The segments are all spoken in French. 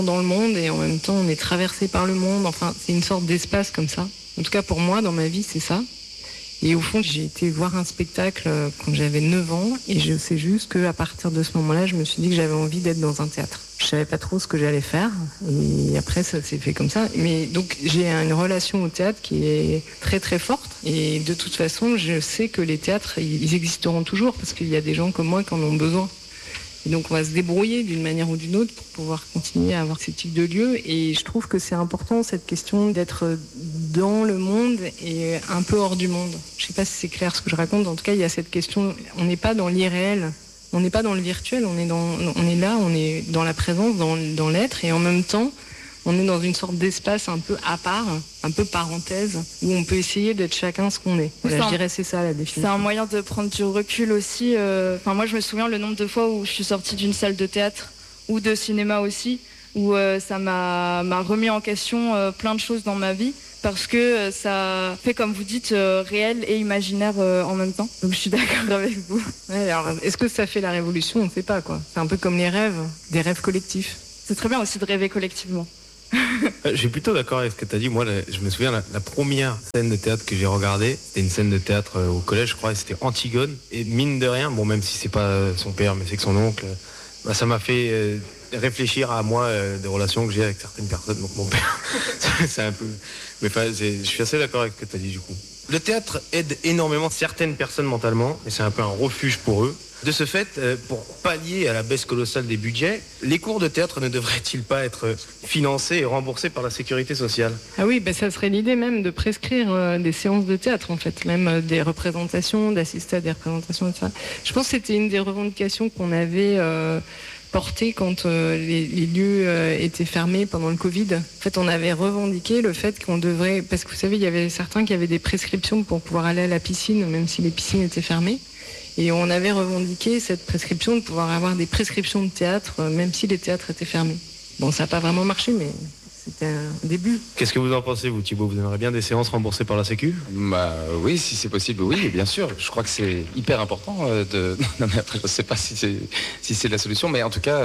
dans le monde et en même temps on est traversé par le monde. Enfin, c'est une sorte d'espace comme ça. En tout cas pour moi, dans ma vie, c'est ça. Et au fond, j'ai été voir un spectacle quand j'avais 9 ans et je sais juste qu'à partir de ce moment-là, je me suis dit que j'avais envie d'être dans un théâtre. Je savais pas trop ce que j'allais faire et après ça s'est fait comme ça. Mais donc j'ai une relation au théâtre qui est très très forte et de toute façon, je sais que les théâtres, ils existeront toujours parce qu'il y a des gens comme moi qui en ont besoin. Et donc on va se débrouiller d'une manière ou d'une autre pour pouvoir continuer à avoir ces types de lieux. Et je trouve que c'est important cette question d'être dans le monde et un peu hors du monde. Je sais pas si c'est clair ce que je raconte. En tout cas, il y a cette question. On n'est pas dans l'irréel, on n'est pas dans le virtuel. On est là, on est dans la présence, dans l'être. Et en même temps, on est dans une sorte d'espace un peu à part, un peu parenthèse, où on peut essayer d'être chacun ce qu'on est. Voilà, je dirais c'est ça la définition. C'est un moyen de prendre du recul aussi. Moi, je me souviens le nombre de fois où je suis sortie d'une salle de théâtre ou de cinéma aussi, où ça m'a remis en question plein de choses dans ma vie, parce que ça fait, comme vous dites, réel et imaginaire en même temps. Donc je suis d'accord avec vous. Ouais, alors, est-ce que ça fait la révolution ? On ne sait pas, quoi. C'est un peu comme les rêves, des rêves collectifs. C'est très bien aussi de rêver collectivement. Je suis plutôt d'accord avec ce que tu as dit. Moi, je me souviens, la première scène de théâtre que j'ai regardée, c'était une scène de théâtre au collège, je crois, et c'était Antigone. Et mine de rien, bon, même si c'est pas son père, mais c'est que son oncle, ça m'a fait réfléchir à moi des relations que j'ai avec certaines personnes. Donc mon père, c'est un peu... Mais je suis assez d'accord avec ce que tu as dit du coup. Le théâtre aide énormément certaines personnes mentalement, et c'est un peu un refuge pour eux. De ce fait, pour pallier à la baisse colossale des budgets, les cours de théâtre ne devraient-ils pas être financés et remboursés par la sécurité sociale ? Ah oui, ça serait l'idée même de prescrire des séances de théâtre, en fait, même des représentations, d'assister à des représentations, etc. Je pense que c'était une des revendications qu'on avait portées quand les lieux étaient fermés pendant le Covid. En fait, on avait revendiqué le fait qu'on devrait... Parce que vous savez, il y avait certains qui avaient des prescriptions pour pouvoir aller à la piscine, même si les piscines étaient fermées. Et on avait revendiqué cette prescription de pouvoir avoir des prescriptions de théâtre, même si les théâtres étaient fermés. Bon, ça n'a pas vraiment marché, mais c'était un début. Qu'est-ce que vous en pensez, vous, Thibaut ? Vous aimeriez bien des séances remboursées par la Sécu ? Oui, si c'est possible, oui, bien sûr. Je crois que c'est hyper important de... Non, mais après, je ne sais pas si c'est la solution, mais en tout cas...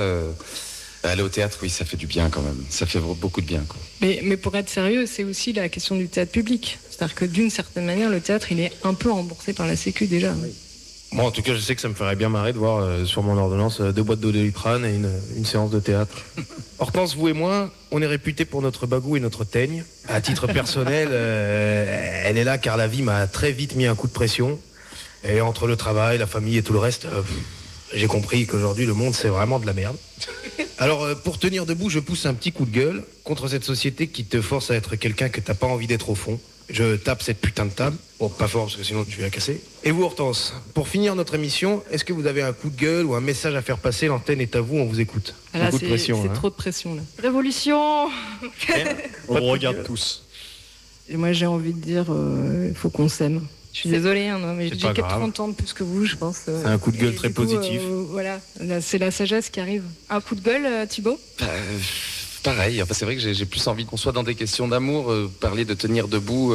Aller au théâtre, oui, ça fait du bien quand même. Ça fait beaucoup de bien, quoi. Mais pour être sérieux, c'est aussi la question du théâtre public. C'est-à-dire que d'une certaine manière, le théâtre, il est un peu remboursé par la Sécu déjà. Oui. Moi, en tout cas, je sais que ça me ferait bien marrer de voir sur mon ordonnance 2 boîtes d'eau de Doliprane et une séance de théâtre. Hortense, vous et moi, on est réputés pour notre bagou et notre teigne. À titre personnel, elle est là car la vie m'a très vite mis un coup de pression. Et entre le travail, la famille et tout le reste, j'ai compris qu'aujourd'hui, le monde, c'est vraiment de la merde. Alors, pour tenir debout, je pousse un petit coup de gueule contre cette société qui te force à être quelqu'un que t'as pas envie d'être au fond. Je tape cette putain de table. Bon, pas fort, parce que sinon tu vas la casser. Et vous, Hortense, pour finir notre émission, est-ce que vous avez un coup de gueule ou un message à faire passer ? L'antenne est à vous, on vous écoute. Là, c'est trop de pression, là. Révolution. On regarde tous. Et moi, j'ai envie de dire, il faut qu'on s'aime. Je suis désolée, hein, mais j'ai 30 ans de plus que vous, je pense. C'est un coup de gueule très positif. Voilà, c'est la sagesse qui arrive. Un coup de gueule, Thibaut ? Pareil, c'est vrai que j'ai plus envie qu'on soit dans des questions d'amour, parler de tenir debout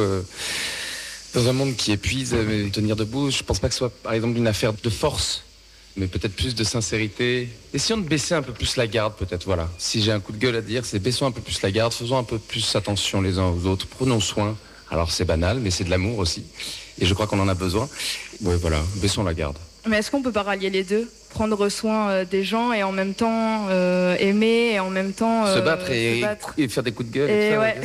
dans un monde qui épuise, mais tenir debout, je pense pas que ce soit par exemple une affaire de force, mais peut-être plus de sincérité. Essayons de baisser un peu plus la garde peut-être, voilà. Si j'ai un coup de gueule à dire, c'est baissons un peu plus la garde, faisons un peu plus attention les uns aux autres, prenons soin. Alors c'est banal, mais c'est de l'amour aussi, et je crois qu'on en a besoin. Ouais, voilà, baissons la garde. Mais est-ce qu'on peut pas rallier les deux ? Prendre soin des gens et en même temps aimer et en même temps se battre et faire des coups de gueule et tout ça, ouais. bien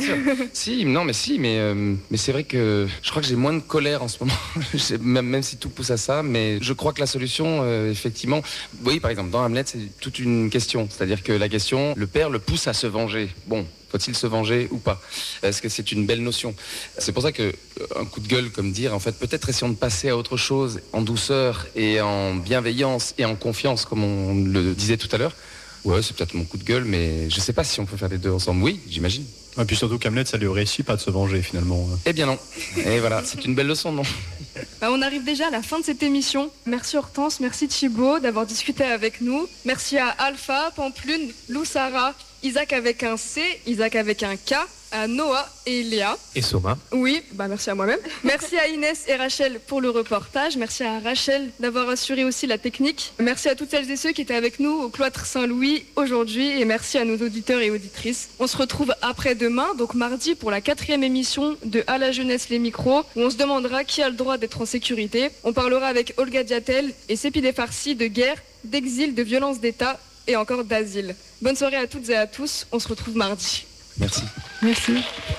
sûr. mais c'est vrai que je crois que j'ai moins de colère en ce moment, même si tout pousse à ça, mais je crois que la solution, effectivement, oui, par exemple, dans Hamlet, c'est toute une question, c'est-à-dire que la question, le père le pousse à se venger. Bon, faut-il se venger ou pas ? Est-ce que c'est une belle notion ? C'est pour ça que un coup de gueule, comme dire, en fait, peut-être essayons de passer à autre chose, en douceur et en bienveillance et en confiance, comme on le disait tout à l'heure. Ouais, c'est peut-être mon coup de gueule, mais je sais pas si on peut faire les deux ensemble. Oui, j'imagine. Et puis surtout qu'Hamlet, ça lui réussit pas de se venger finalement. Eh bien non. Et voilà, c'est une belle leçon, non ? On arrive déjà à la fin de cette émission. Merci Hortense, merci Thibaut d'avoir discuté avec nous. Merci à Alpha, Pamplune, Lou Sarah Isaac avec un C, Isaac avec un K, à Noah et Léa. Et Soma. Oui, merci à moi-même. Merci à Inès et Rachel pour le reportage. Merci à Rachel d'avoir assuré aussi la technique. Merci à toutes celles et ceux qui étaient avec nous au cloître Saint-Louis aujourd'hui. Et merci à nos auditeurs et auditrices. On se retrouve après-demain, donc mardi, pour la 4e émission de À la jeunesse les micros, où on se demandera qui a le droit d'être en sécurité. On parlera avec Olga Diatel et Sépideh Farsi de guerre, d'exil, de violence d'État et encore d'asile. Bonne soirée à toutes et à tous. On se retrouve mardi. Merci. Merci.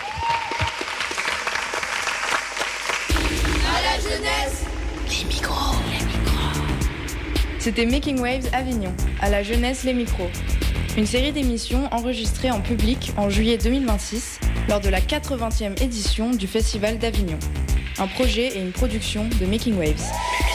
À la jeunesse, les micros. C'était Making Waves Avignon, à la jeunesse les micros. Une série d'émissions enregistrées en public en juillet 2026 lors de la 80e édition du Festival d'Avignon. Un projet et une production de Making Waves.